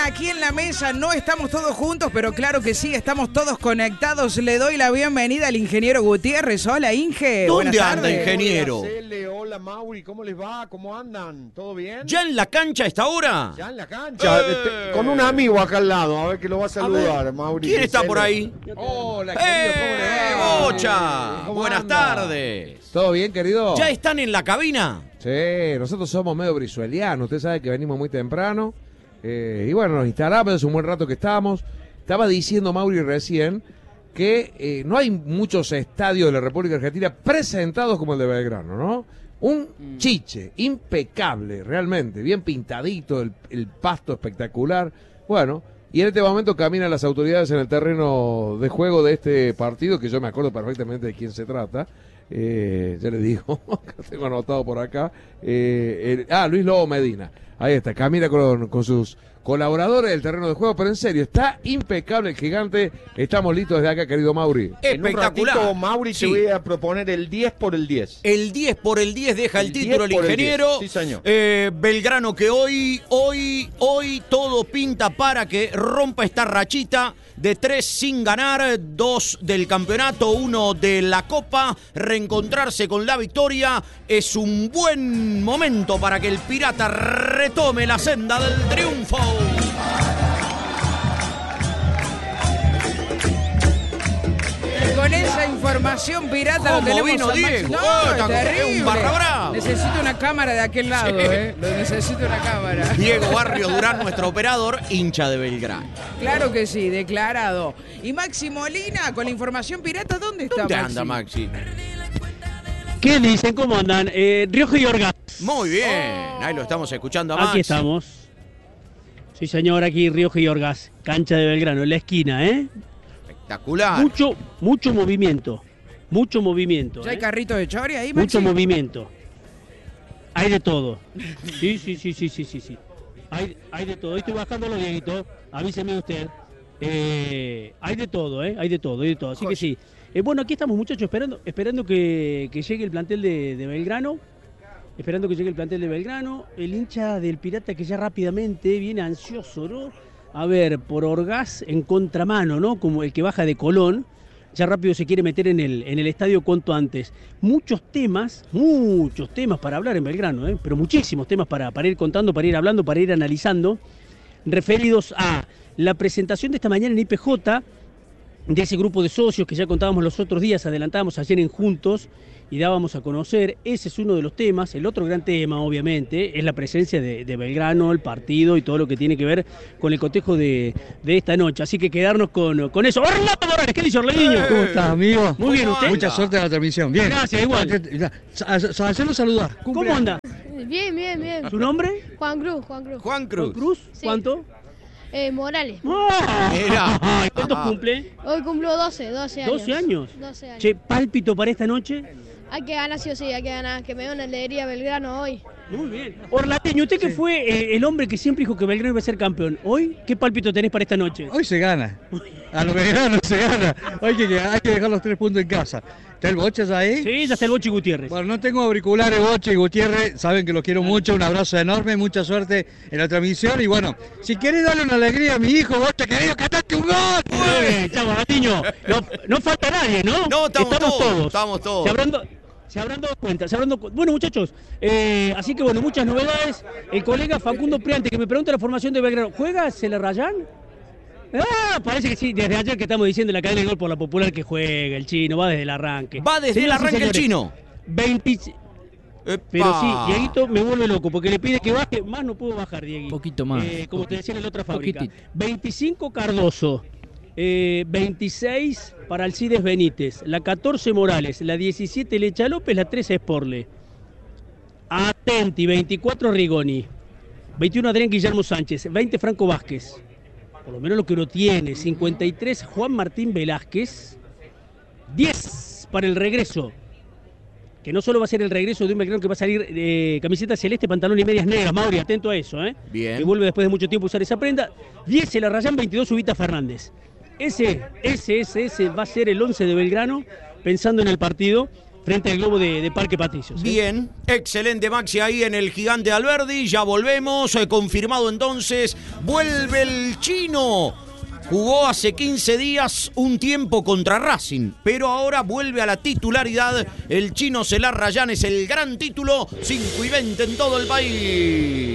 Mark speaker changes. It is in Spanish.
Speaker 1: aquí en la mesa. No estamos todos juntos, pero claro que sí, estamos todos conectados. Le doy la bienvenida al ingeniero Gutiérrez. Hola, Inge.
Speaker 2: ¿Dónde anda, ingeniero?
Speaker 3: Hola, Cele, hola, Mauri, ¿cómo les va? ¿Cómo andan? ¿Todo bien?
Speaker 2: ¿Ya en la cancha a esta hora?
Speaker 3: Ya en la cancha, con un amigo acá al lado, a ver que lo va a saludar, Mauri.
Speaker 2: ¿Quién está por ahí?
Speaker 3: Hola, querido, ¿cómo le va?
Speaker 2: Bocha!
Speaker 3: ¿Cómo
Speaker 2: Buenas
Speaker 3: anda?
Speaker 2: tardes.
Speaker 4: ¿Todo bien, querido?
Speaker 2: ¿Ya están en la cabina?
Speaker 4: Sí, nosotros somos medio brizuelianos, usted sabe que venimos muy temprano. Y bueno, nos instalamos, hace un buen rato que estamos. Estaba diciendo Mauri recién que no hay muchos estadios de la República Argentina presentados como el de Belgrano, ¿no? Un chiche, impecable, realmente, bien pintadito, el pasto espectacular. Bueno, y en este momento caminan las autoridades en el terreno de juego de este partido, que yo me acuerdo perfectamente de quién se trata. Ya le digo, que tengo anotado por acá. Luis Lobo Medina. Ahí está, camina con sus colaboradores del terreno de juego, pero en serio, está impecable el gigante. Estamos listos desde acá, querido Mauri.
Speaker 2: Espectacular.
Speaker 3: En un ratito, Mauri,
Speaker 2: Sí.
Speaker 3: te voy a proponer el 10 por el 10.
Speaker 2: El 10 por el 10 deja el
Speaker 3: 10
Speaker 2: título el
Speaker 3: por el
Speaker 2: ingeniero.
Speaker 3: 10. Sí, señor.
Speaker 2: Belgrano que hoy todo pinta para que rompa esta rachita de 3 sin ganar, 2 del campeonato, 1 de la Copa. Reencontrarse con la victoria es un buen momento para que el Pirata retome la senda del triunfo.
Speaker 1: Con esa información pirata lo
Speaker 2: ¿Cómo
Speaker 1: tenemos
Speaker 2: vino
Speaker 1: al
Speaker 2: Diego?
Speaker 1: máximo.
Speaker 2: Oh,
Speaker 1: No,
Speaker 2: está como
Speaker 1: terrible.
Speaker 2: un barra brava.
Speaker 1: Necesito una cámara de aquel lado, necesito una cámara.
Speaker 2: Diego Barrio Durán, nuestro operador, hincha de Belgrano.
Speaker 1: Claro que sí, declarado. Y Maxi Molina, con la información pirata, ¿dónde está
Speaker 2: ¿Dónde
Speaker 1: Maxi?
Speaker 2: anda, Maxi?
Speaker 5: ¿Qué dicen? ¿Cómo andan? Rioja y Orgaz.
Speaker 2: Muy bien, ahí lo estamos escuchando a Maxi.
Speaker 5: Aquí estamos. Sí, señor, aquí Rioja y Orgaz. Cancha de Belgrano, en la esquina, ¿eh?
Speaker 2: Espectacular.
Speaker 5: Mucho movimiento. Mucho movimiento.
Speaker 1: ¿Ya hay carrito de chori ahí, Maxi?
Speaker 5: Mucho movimiento. Hay de todo. Sí. Hay de todo. Hoy estoy bajando los Dieguito. Avíseme usted. Hay de todo, ¿eh? Hay de todo. Así que sí. Bueno, aquí estamos, muchachos, esperando que llegue el plantel de Belgrano. Esperando que llegue el plantel de Belgrano. El hincha del Pirata que ya rápidamente viene ansioso, ¿no? A ver, por Orgaz en contramano, ¿no? Como el que baja de Colón. Ya rápido se quiere meter en el estadio cuanto antes. Muchos temas para hablar en Belgrano, ¿eh? Pero muchísimos temas para ir contando, para ir hablando, para ir analizando, referidos a la presentación de esta mañana en IPJ, de ese grupo de socios que ya contábamos los otros días, adelantábamos ayer en Juntos y dábamos a conocer. Ese es uno de los temas. El otro gran tema, obviamente, es la presencia de Belgrano, el partido y todo lo que tiene que ver con el cotejo de esta noche. Así que quedarnos con eso. ¡Orlando Morales! ¿Qué dice Orleguiño?
Speaker 6: ¿Cómo estás, amigo?
Speaker 5: Muy bien, ¿usted?
Speaker 6: Mucha suerte en la transmisión. Bien.
Speaker 5: Gracias, igual.
Speaker 6: Hacerlo saludar.
Speaker 5: ¿Cómo anda?
Speaker 7: Bien.
Speaker 5: ¿Su nombre?
Speaker 7: Juan Cruz.
Speaker 2: Juan Cruz.
Speaker 5: ¿Cruz?
Speaker 7: Sí.
Speaker 5: ¿Cuánto?
Speaker 7: Morales.
Speaker 2: Mira.
Speaker 5: Ay, ¿cuántos cumple?
Speaker 7: Hoy cumplo 12 años.
Speaker 5: 12 años.
Speaker 7: 12 años.
Speaker 5: Che, pálpito para esta noche.
Speaker 7: Hay que ganar, sí o sí, hay que ganar. Que me dé una alegría Belgrano hoy.
Speaker 5: Muy bien. Orlateño, usted que fue el hombre que siempre dijo que Belgrano iba a ser campeón. ¿Hoy qué pálpito tenés para esta noche?
Speaker 6: Hoy se gana. A los Belgrano se gana. Hay que dejar los 3 puntos en casa. ¿Está el Bocha ya ahí?
Speaker 5: Sí, ya está el Bochi Gutiérrez.
Speaker 6: Bueno, no tengo auriculares, Bocha y Gutiérrez. Saben que los quiero mucho. Un abrazo enorme. Mucha suerte en la transmisión. Y bueno, si querés darle una alegría a mi hijo, Bocha, querido, cantaste un gol.
Speaker 5: Muy bien, chavo, Orlateño. No falta nadie, ¿no?
Speaker 2: No, estamos todos.
Speaker 5: Se habrán dado cuenta. Bueno, muchachos, así que bueno, muchas novedades. El colega Facundo Priante, que me pregunta la formación de Belgrano. ¿Juega Celarrayán? Parece que sí, desde ayer que estamos diciendo en la cadena de gol por la popular que juega el chino, va desde el arranque.
Speaker 2: Va desde el arranque el chino.
Speaker 5: 20... Pero sí, Dieguito me vuelve loco, porque le pide que baje, más no puedo bajar, Dieguito.
Speaker 8: Poquito más.
Speaker 5: Como te decía en la otra fábrica.
Speaker 8: Poquitito.
Speaker 5: 25 Cardoso, 26 para Alcides Benítez, la 14 Morales, la 17 Lecha López, la 13 Sporle. Atenti, 24 Rigoni, 21 Adrián Guillermo Sánchez, 20 Franco Vázquez, por lo menos lo que uno tiene, 53 Juan Martín Velázquez, 10 para el regreso, que no solo va a ser el regreso de un Belgrano que va a salir camiseta celeste, pantalón y medias negras. Mauri, atento a eso,
Speaker 2: Bien.
Speaker 5: Que vuelve después de mucho tiempo a usar esa prenda. 10 Celarrayán, 22 Ubita Fernández. Ese va a ser el 11 de Belgrano, pensando en el partido frente al globo de Parque Patricios.
Speaker 2: Bien, excelente Maxi ahí en el Gigante Alberdi, ya volvemos, confirmado entonces, vuelve el chino. Jugó hace 15 días un tiempo contra Racing, pero ahora vuelve a la titularidad. El chino Celar Rayán es el gran título, 5-20 en todo el país.